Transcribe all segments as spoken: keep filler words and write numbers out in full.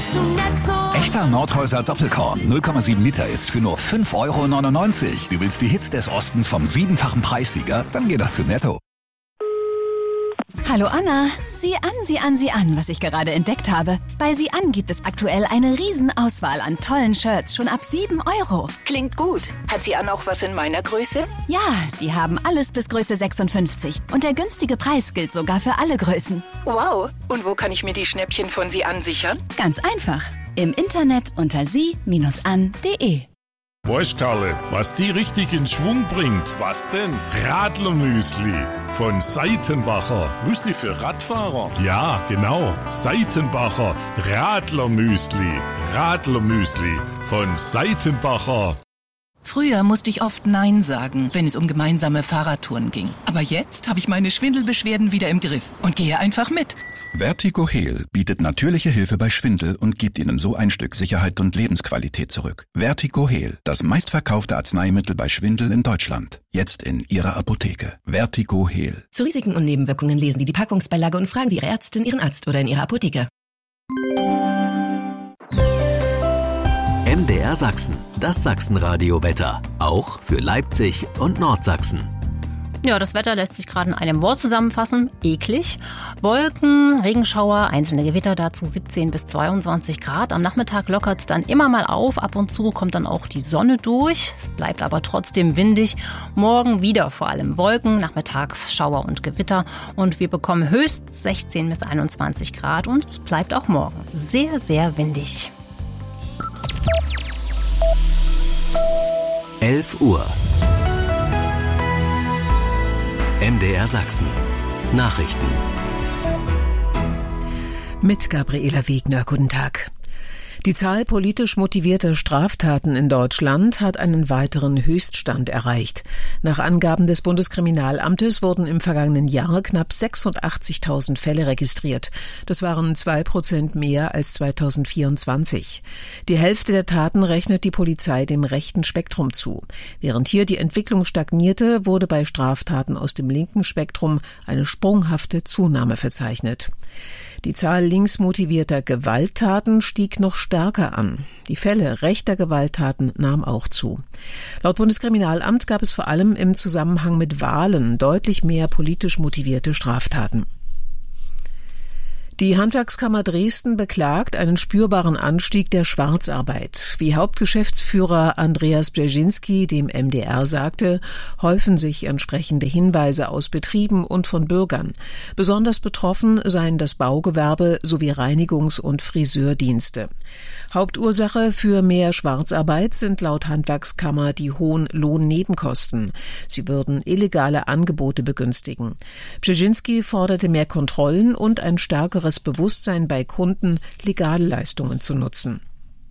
zu netto. Echter Nordhäuser Doppelkorn, null Komma sieben Liter jetzt für nur fünf Euro neunundneunzig. Du willst die Hits des Ostens vom siebenfachen Preissieger? Dann geh doch zu Netto. Hallo Anna, sieh an, sieh an, sieh an, was ich gerade entdeckt habe. Bei Sieh an gibt es aktuell eine Riesenauswahl an tollen Shirts, schon ab sieben Euro. Klingt gut. Hat sie an auch was in meiner Größe? Ja, die haben alles bis Größe sechsundfünfzig. Und der günstige Preis gilt sogar für alle Größen. Wow. Und wo kann ich mir die Schnäppchen von Sie an sichern? Ganz einfach. Im Internet unter sie Bindestrich an punkt de. Weißt Karle, was die richtig in Schwung bringt? Was denn? Radlermüsli von Seitenbacher. Müsli für Radfahrer? Ja, genau. Seitenbacher Radlermüsli. Radlermüsli von Seitenbacher. Früher musste ich oft Nein sagen, wenn es um gemeinsame Fahrradtouren ging. Aber jetzt habe ich meine Schwindelbeschwerden wieder im Griff und gehe einfach mit. Vertigo Heal bietet natürliche Hilfe bei Schwindel und gibt Ihnen so ein Stück Sicherheit und Lebensqualität zurück. Vertigo Heal, das meistverkaufte Arzneimittel bei Schwindel in Deutschland. Jetzt in Ihrer Apotheke. Vertigo Heal. Zu Risiken und Nebenwirkungen lesen Sie die Packungsbeilage und fragen Sie Ihre Ärztin, Ihren Arzt oder in Ihrer Apotheke. M D R Sachsen, das Sachsenradio-Wetter. Auch für Leipzig und Nordsachsen. Ja, das Wetter lässt sich gerade in einem Wort zusammenfassen. Eklig. Wolken, Regenschauer, einzelne Gewitter, dazu siebzehn bis zweiundzwanzig Grad. Am Nachmittag lockert es dann immer mal auf. Ab und zu kommt dann auch die Sonne durch. Es bleibt aber trotzdem windig. Morgen wieder vor allem Wolken, nachmittags Schauer und Gewitter. Und wir bekommen höchstens sechzehn bis einundzwanzig Grad. Und es bleibt auch morgen sehr, sehr windig. elf Uhr. M D R Sachsen. Nachrichten. Mit Gabriela Wegner, guten Tag. Die Zahl politisch motivierter Straftaten in Deutschland hat einen weiteren Höchststand erreicht. Nach Angaben des Bundeskriminalamtes wurden im vergangenen Jahr knapp sechsundachtzigtausend Fälle registriert. Das waren zwei Prozent mehr als zweitausendvierundzwanzig. Die Hälfte der Taten rechnet die Polizei dem rechten Spektrum zu. Während hier die Entwicklung stagnierte, wurde bei Straftaten aus dem linken Spektrum eine sprunghafte Zunahme verzeichnet. Die Zahl links motivierter Gewalttaten stieg noch stärker an. Die Fälle rechter Gewalttaten nahm auch zu. Laut Bundeskriminalamt gab es vor allem im Zusammenhang mit Wahlen deutlich mehr politisch motivierte Straftaten. Die Handwerkskammer Dresden beklagt einen spürbaren Anstieg der Schwarzarbeit. Wie Hauptgeschäftsführer Andreas Brzezinski dem M D R sagte, häufen sich entsprechende Hinweise aus Betrieben und von Bürgern. Besonders betroffen seien das Baugewerbe sowie Reinigungs- und Friseurdienste. Hauptursache für mehr Schwarzarbeit sind laut Handwerkskammer die hohen Lohnnebenkosten. Sie würden illegale Angebote begünstigen. Brzezinski forderte mehr Kontrollen und ein stärkeres Bewusstsein bei Kunden, legale Leistungen zu nutzen.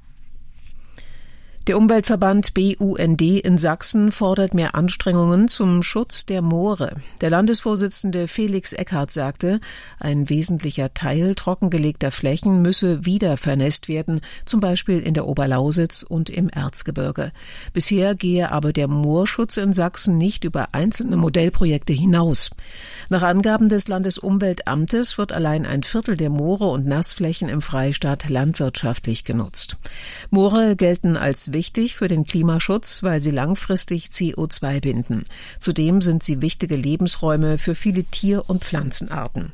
Der Umweltverband B U N D in Sachsen fordert mehr Anstrengungen zum Schutz der Moore. Der Landesvorsitzende Felix Eckhardt sagte, ein wesentlicher Teil trockengelegter Flächen müsse wieder vernässt werden, zum Beispiel in der Oberlausitz und im Erzgebirge. Bisher gehe aber der Moorschutz in Sachsen nicht über einzelne Modellprojekte hinaus. Nach Angaben des Landesumweltamtes wird allein ein Viertel der Moore und Nassflächen im Freistaat landwirtschaftlich genutzt. Moore gelten als wichtig für den Klimaschutz, weil sie langfristig C O zwei binden. Zudem sind sie wichtige Lebensräume für viele Tier- und Pflanzenarten.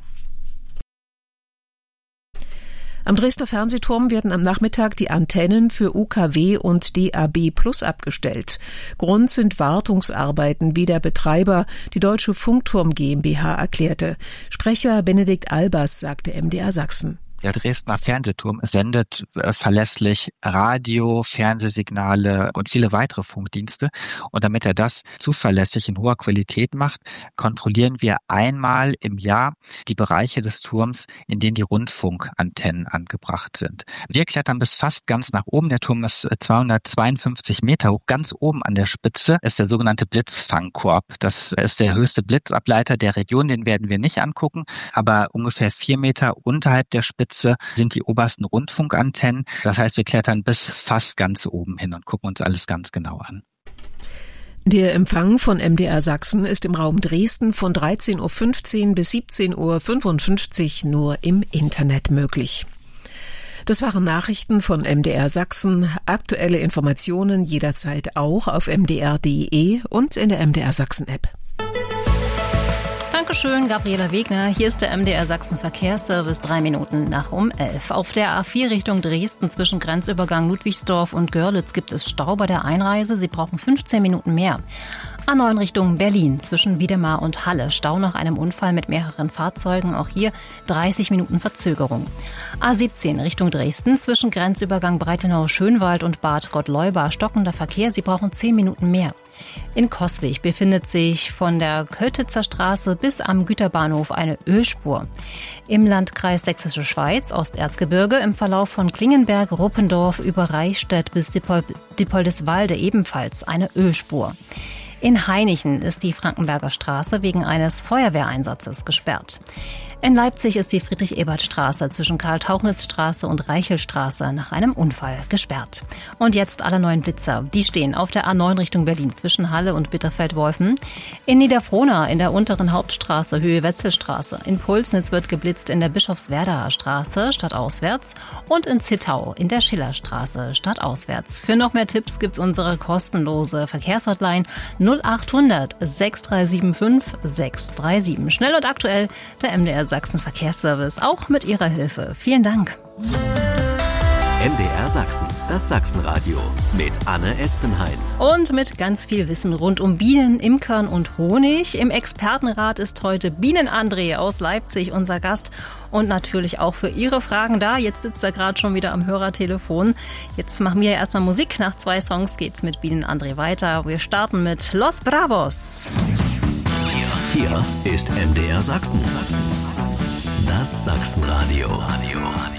Am Dresdner Fernsehturm werden am Nachmittag die Antennen für U K W und D A B Plus abgestellt. Grund sind Wartungsarbeiten, wie der Betreiber, die Deutsche Funkturm GmbH, erklärte. Sprecher Benedikt Albers sagte M D R Sachsen. Der Dresdner Fernsehturm sendet äh, verlässlich Radio, Fernsehsignale und viele weitere Funkdienste. Und damit er das zuverlässig in hoher Qualität macht, kontrollieren wir einmal im Jahr die Bereiche des Turms, in denen die Rundfunkantennen angebracht sind. Wir klettern bis fast ganz nach oben. Der Turm ist zweihundertzweiundfünfzig Meter hoch. Ganz oben an der Spitze ist der sogenannte Blitzfangkorb. Das ist der höchste Blitzableiter der Region. Den werden wir nicht angucken. Aber ungefähr vier Meter unterhalb der Spitze sind die obersten Rundfunkantennen. Das heißt, wir klettern bis fast ganz oben hin und gucken uns alles ganz genau an. Der Empfang von M D R Sachsen ist im Raum Dresden von dreizehn Uhr fünfzehn bis siebzehn Uhr fünfundfünfzig nur im Internet möglich. Das waren Nachrichten von M D R Sachsen. Aktuelle Informationen jederzeit auch auf m d r punkt d e und in der M D R Sachsen App. Dankeschön, Gabriela Wegner. Hier ist der M D R Sachsen Verkehrsservice, drei Minuten nach um elf. Auf der A vier Richtung Dresden zwischen Grenzübergang Ludwigsdorf und Görlitz gibt es Stau bei der Einreise. Sie brauchen fünfzehn Minuten mehr. A neun Richtung Berlin zwischen Wiedemar und Halle. Stau nach einem Unfall mit mehreren Fahrzeugen. Auch hier dreißig Minuten Verzögerung. A siebzehn Richtung Dresden zwischen Grenzübergang Breitenau-Schönwald und Bad Gottleuba. Stockender Verkehr. Sie brauchen zehn Minuten mehr. In Coswig befindet sich von der Kötitzer Straße bis am Güterbahnhof eine Ölspur. Im Landkreis Sächsische Schweiz, Osterzgebirge, im Verlauf von Klingenberg, Ruppendorf über Reichstätt bis Dippoldiswalde ebenfalls eine Ölspur. In Hainichen ist die Frankenberger Straße wegen eines Feuerwehreinsatzes gesperrt. In Leipzig ist die Friedrich-Ebert-Straße zwischen Karl-Tauchnitz-Straße und Reichelstraße nach einem Unfall gesperrt. Und jetzt alle neuen Blitzer. Die stehen auf der A neun Richtung Berlin zwischen Halle und Bitterfeld-Wolfen. In Niederfrohna in der unteren Hauptstraße Höhe Wetzelstraße. In Pulsnitz wird geblitzt in der Bischofswerdaer Straße stadtauswärts und in Zittau in der Schillerstraße stadtauswärts. Für noch mehr Tipps gibt's unsere kostenlose Verkehrshotline null acht hundert sechs drei sieben fünf sechs drei sieben. Schnell und aktuell der M D R Sachsen Verkehrsservice, auch mit Ihrer Hilfe. Vielen Dank. M D R Sachsen, das Sachsenradio mit Anne Espenhain. Und mit ganz viel Wissen rund um Bienen, Imkern und Honig. Im Expertenrat ist heute Bienen-André aus Leipzig unser Gast und natürlich auch für Ihre Fragen da. Jetzt sitzt er gerade schon wieder am Hörertelefon. Jetzt machen wir erstmal Musik. Nach zwei Songs geht's mit Bienen-André weiter. Wir starten mit Los Bravos. Hier ist M D R Sachsen. Das Sachsenradio.